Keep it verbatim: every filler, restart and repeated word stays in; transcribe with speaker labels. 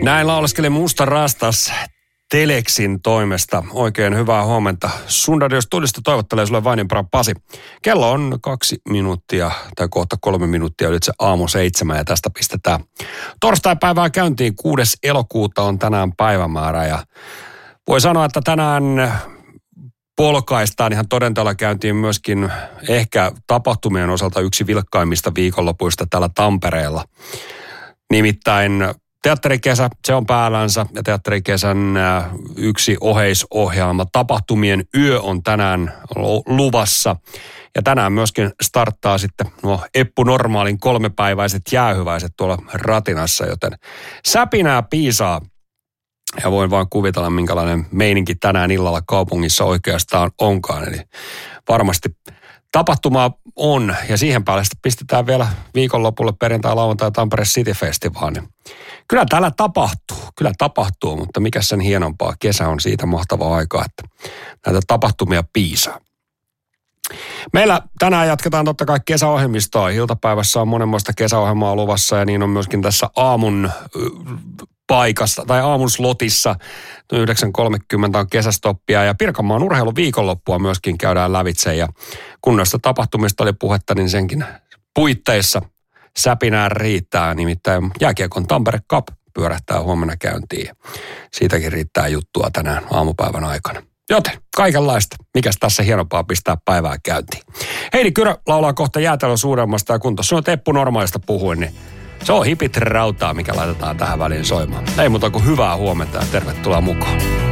Speaker 1: Näin laulaskeli Musta Rastas Teleksin toimesta. Oikein hyvää huomenta. Sunradios Studiosta toivottelee sulle Vainionpään Pasi. Kello on kaksi minuuttia tai kohta kolme minuuttia ylitse aamu seitsemän ja tästä pistetään torstaipäivää käyntiin. kuudes elokuuta on tänään päivämäärä ja voi sanoa, että tänään polkaistaan ihan todenteella käyntiin myöskin ehkä tapahtumien osalta yksi vilkkaimmista viikonlopuista täällä Tampereella. Nimittäin teatterikesä, se on päällänsä ja teatterikesän yksi oheisohjelma. Tapahtumien yö on tänään luvassa ja tänään myöskin starttaa sitten nuo Eppu Normaalin kolmepäiväiset jäähyväiset tuolla Ratinassa, joten säpinää piisaa. Ja voin vaan kuvitella, minkälainen meininki tänään illalla kaupungissa oikeastaan onkaan. Eli varmasti tapahtumaa on ja siihen päälle sitten pistetään vielä viikonlopulle perjantai, lauantai Tampere City Festival. Kyllä täällä tapahtuu, kyllä tapahtuu, mutta mikä sen hienompaa. Kesä on siitä mahtavaa aikaa, että näitä tapahtumia piisaa. Meillä tänään jatketaan totta kai kesäohjelmistoa. Iltapäivässä on monenmoista kesäohjelmaa luvassa ja niin on myöskin tässä aamun paikassa tai aamun slotissa. yhdeksän kolmekymmentä on kesästoppia ja Pirkanmaan urheiluviikonloppua myöskin käydään lävitse. Ja kun noista tapahtumista oli puhetta, niin senkin puitteissa säpinää riittää. Nimittäin jääkiekon Tampere Cup pyörähtää huomenna käyntiin. Siitäkin riittää juttua tänään aamupäivän aikana. Joten kaikenlaista. Mikäs tässä hienompaa pistää päivää käyntiin. Heidi Kyrö laulaa kohta Jäätelön suudelmasta ja kun tuossa on Eppu Normaalista puhuin, niin se on hipit rautaa, mikä laitetaan tähän väliin soimaan. Ei muuta kuin hyvää huomenta ja tervetuloa mukaan.